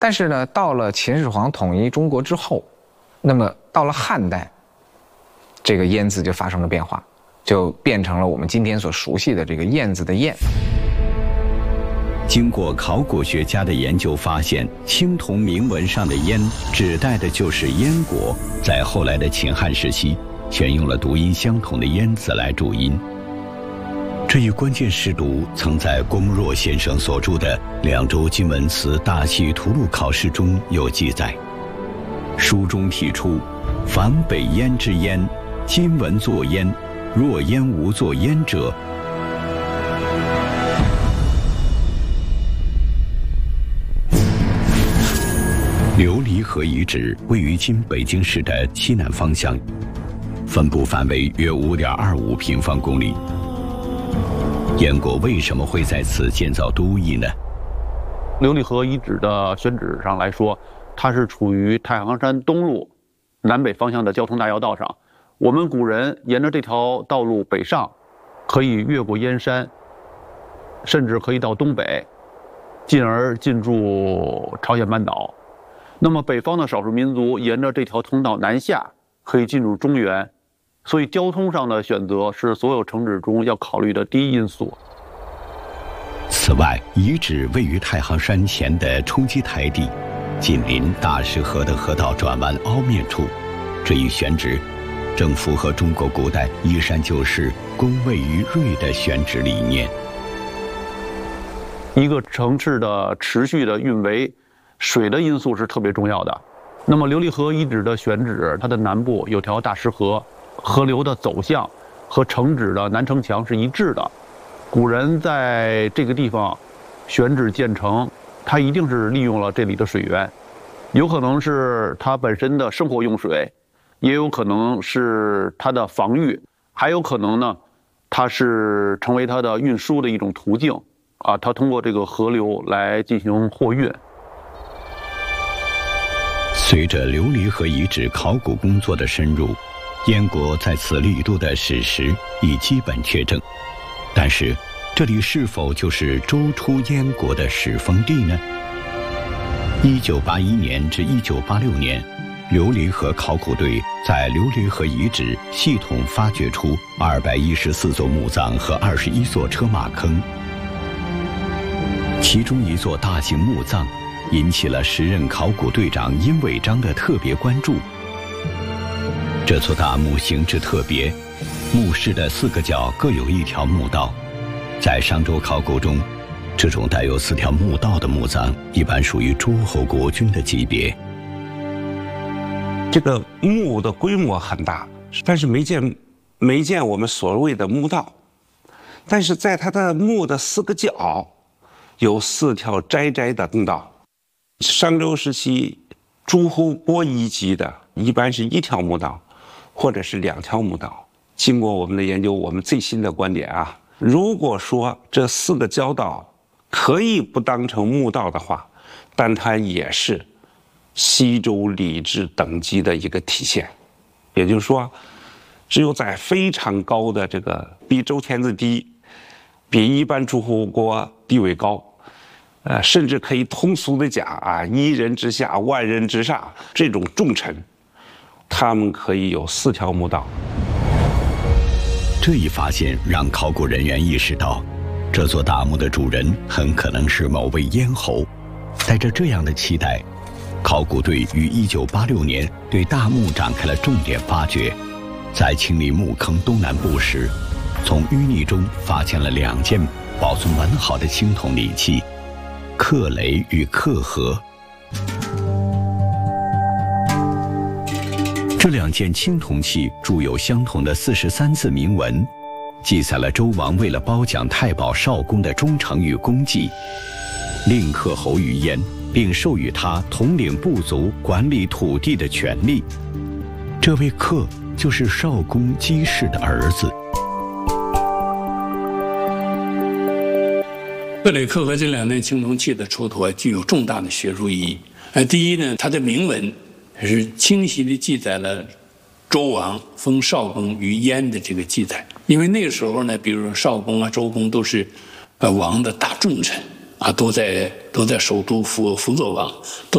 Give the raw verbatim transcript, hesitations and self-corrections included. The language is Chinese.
但是呢，到了秦始皇统一中国之后，那么到了汉代，这个燕字就发生了变化，就变成了我们今天所熟悉的这个燕字的燕。 经过考古学家的研究发现，青铜铭文上的燕指代的就是燕国，在后来的秦汉时期选用了读音相同的燕字来注音。这一关键识读曾在龚若先生所著的《两周金文词大系图录考试》中有记载。书中提出，凡北燕之燕，今文作燕，若燕无作燕者，琉璃河遗址位于今北京市的西南方向，分布范围约 五点二五平方公里。燕国为什么会在此建造都邑呢？ 琉璃河遗址的选址上来说，它是处于太行山东路南北方向的交通大要道上。我们古人沿着这条道路北上，可以越过燕山，甚至可以到东北，进而进驻朝鲜半岛。那么北方的少数民族沿着这条通道南下，可以进入中原。所以交通上的选择是所有城址中要考虑的第一因素。 此外，遗址位于太行山前的冲积台地，紧邻大石河的河道转弯凹面处，这一选址正符合中国古代依山就势、攻位于锐的选址理念。 一个城市的持续的运维，水的因素是特别重要的。那么琉璃河遗址的选址，它的南部有条大石河，河流的走向和城址的南城墙是一致的。古人在这个地方选址建城，他一定是利用了这里的水源，有可能是它本身的生活用水，也有可能是它的防御，还有可能呢，它是成为它的运输的一种途径啊，它通过这个河流来进行货运。 随着琉璃河遗址考古工作的深入，燕国在此立都的史实已基本确证，但是这里是否就是周初燕国的始封地呢？一九八一年至一九八六年，琉璃河考古队在琉璃河遗址系统发掘出二百一十四座墓葬和二十一座车马坑，其中一座大型墓葬引起了时任考古队长殷伟章的特别关注。这座大墓形制特别，墓室的四个角各有一条墓道。在商周考古中，这种带有四条墓道的墓葬一般属于诸侯国君的级别。 这个墓的规模很大，但是没见没见我们所谓的墓道，但是在它的墓的四个角有四条窄窄的通道。商周时期诸侯国一级的一般是一条墓道或者是两条墓道。经过我们的研究，我们最新的观点啊，如果说这四个交道可以不当成墓道的话，但它也是西周礼制等级的一个体现。也就是说，只有在非常高的这个比周天子低，比一般诸侯国地位高，呃，甚至可以通俗的讲啊，一人之下，万人之上，这种重臣，他们可以有四条墓道。 这一发现让考古人员意识到，这座大墓的主人很可能是某位燕侯。带着这样的期待，考古队于一九八六年对大墓展开了重点发掘。在清理墓坑东南部时，从淤泥中发现了两件保存完好的青铜礼器——克雷与克和。这两件青铜器铸有相同的四十三字铭文，记载了周王为了褒奖太保少公的忠诚与功绩，令克侯于燕，并授予他统领部族、管理土地的权利。这位克就是少公姬氏的儿子。 克雷克和这两件青铜器的出土具有重大的学术意义。呃，第一呢，它的铭文是清晰地记载了周王封少公于燕的这个记载。因为那个时候呢，比如说少公啊、周公都是呃王的大重臣啊，都在都在首都辅辅佐王。都